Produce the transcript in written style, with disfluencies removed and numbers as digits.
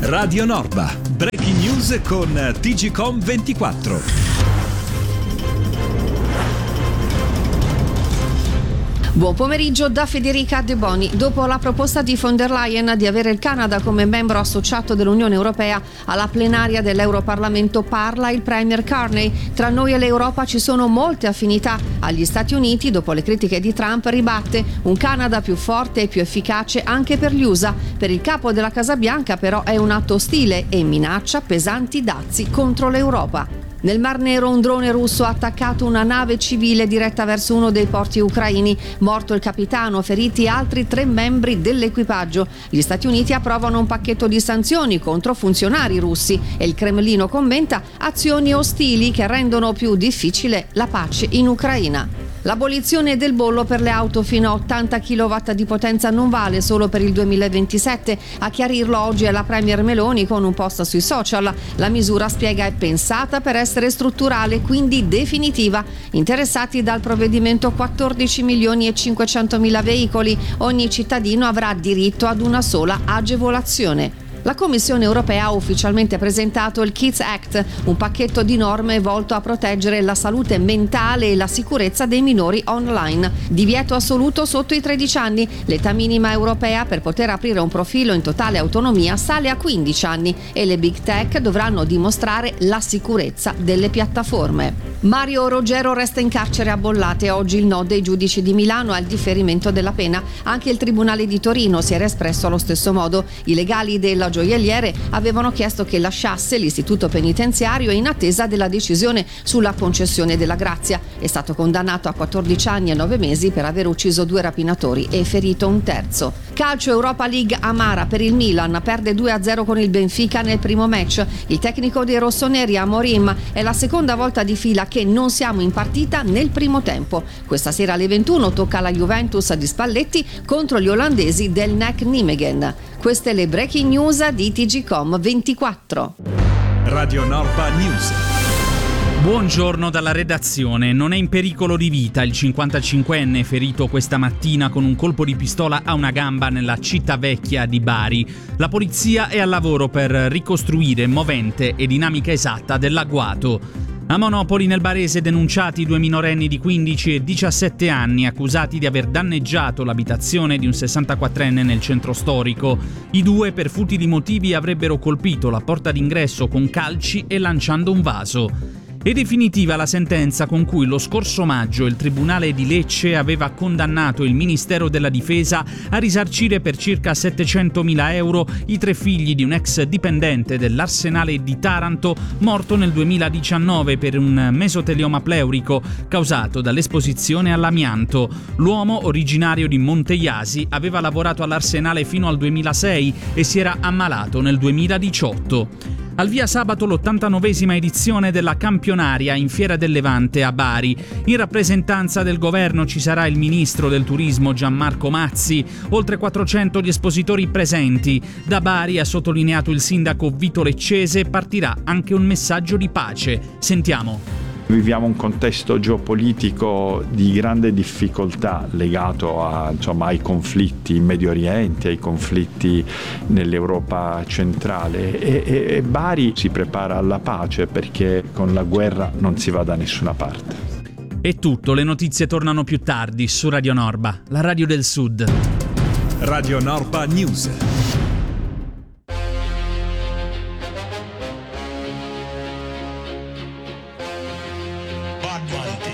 Radio Norba. Breaking news con TGcom 24. Buon pomeriggio da Federica De Boni. Dopo la proposta di von der Leyen di avere il Canada come membro associato dell'Unione Europea, alla plenaria dell'Europarlamento parla il Premier Carney. Tra noi e l'Europa ci sono molte affinità. Agli Stati Uniti, dopo le critiche di Trump, ribatte un Canada più forte e più efficace anche per gli USA. Per il capo della Casa Bianca però è un atto ostile e minaccia pesanti dazi contro l'Europa. Nel Mar Nero un drone russo ha attaccato una nave civile diretta verso uno dei porti ucraini. Morto il capitano, feriti altri 3 membri dell'equipaggio. Gli Stati Uniti approvano un pacchetto di sanzioni contro funzionari russi e il Cremlino commenta azioni ostili che rendono più difficile la pace in Ucraina. L'abolizione del bollo per le auto fino a 80 kW di potenza non vale solo per il 2027. A chiarirlo oggi è la Premier Meloni con un post sui social. La misura, spiega, è pensata per essere strutturale, quindi definitiva. Interessati dal provvedimento 14.500.000 veicoli. Ogni cittadino avrà diritto ad una sola agevolazione. La Commissione europea ha ufficialmente presentato il Kids Act, un pacchetto di norme volto a proteggere la salute mentale e la sicurezza dei minori online. Divieto assoluto sotto i 13 anni. L'età minima europea per poter aprire un profilo in totale autonomia sale a 15 anni e le big tech dovranno dimostrare la sicurezza delle piattaforme. Mario Roggero resta in carcere a Bollate. Oggi il no dei giudici di Milano al differimento della pena. Anche il Tribunale di Torino si era espresso allo stesso modo. I legali della gioielliere avevano chiesto che lasciasse l'istituto penitenziario in attesa della decisione sulla concessione della grazia. È stato condannato a 14 anni e 9 mesi per aver ucciso 2 rapinatori e ferito un terzo. Calcio Europa League amara per il Milan, perde 2-0 con il Benfica nel primo match. Il tecnico dei rossoneri, Amorim, è la seconda volta di fila che non siamo in partita nel primo tempo. Questa sera alle 21 tocca alla Juventus di Spalletti contro gli olandesi del NEC Nijmegen. Queste le breaking news di TGcom 24. Radio Norba News. Buongiorno dalla redazione. Non è in pericolo di vita il 55enne ferito questa mattina con un colpo di pistola a una gamba nella città vecchia di Bari. La polizia è al lavoro per ricostruire movente e dinamica esatta dell'agguato. A Monopoli nel Barese denunciati 2 minorenni di 15 e 17 anni accusati di aver danneggiato l'abitazione di un 64enne nel centro storico. I 2 per futili motivi avrebbero colpito la porta d'ingresso con calci e lanciando un vaso. È definitiva la sentenza con cui lo scorso maggio il Tribunale di Lecce aveva condannato il Ministero della Difesa a risarcire per circa 700.000 euro i 3 figli di un ex dipendente dell'Arsenale di Taranto morto nel 2019 per un mesotelioma pleurico causato dall'esposizione all'amianto. L'uomo, originario di Monteiasi, aveva lavorato all'Arsenale fino al 2006 e si era ammalato nel 2018. Al via sabato l'89esima edizione della Campionaria in Fiera del Levante a Bari. In rappresentanza del governo ci sarà il ministro del turismo Gianmarco Mazzi, oltre 400 gli espositori presenti. Da Bari, ha sottolineato il sindaco Vito Leccese, partirà anche un messaggio di pace. Sentiamo. Viviamo un contesto geopolitico di grande difficoltà legato ai conflitti in Medio Oriente, ai conflitti nell'Europa centrale e Bari si prepara alla pace perché con la guerra non si va da nessuna parte. È tutto, le notizie tornano più tardi su Radio Norba, la radio del Sud. Radio Norba News. Bad man